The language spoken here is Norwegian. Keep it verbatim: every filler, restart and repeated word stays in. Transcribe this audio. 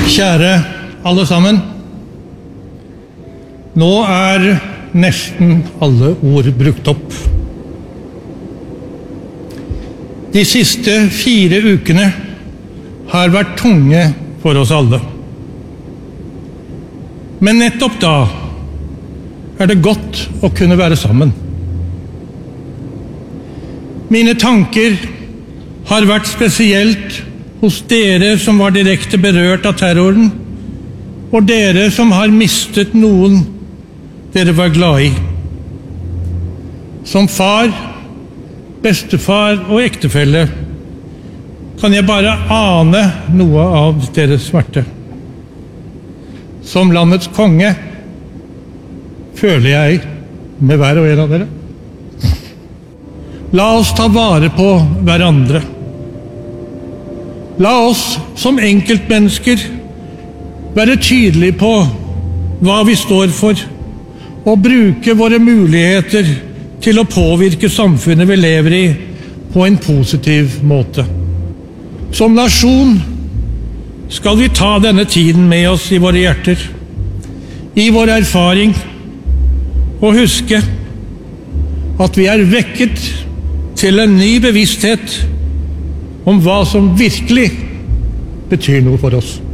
Kjære alle sammen, nå er nesten alle ord brukt opp. De siste fire ukene har vært tunge for oss alle. Men nettopp da er det godt å kunne være sammen. Mine tanker har vært spesielt hos dere som var direkte berørt av terroren, og dere som har mistet noen dere var glad i. Som far, bestefar og ektefelle kan jeg bare ane noe av deres smerte. Som landets konge føler jeg med hver og en av dere. La oss ta vare på hverandre. La oss som enkeltmennesker være tydelige på hva vi står for, og bruke våre muligheter til å påvirke samfunnet vi lever i på en positiv måte. Som nasjon skal vi ta denne tiden med oss i våre hjerter, i vår erfaring, og huske at vi er vekket til en ny bevissthet om hva som virkelig betyr noe for oss.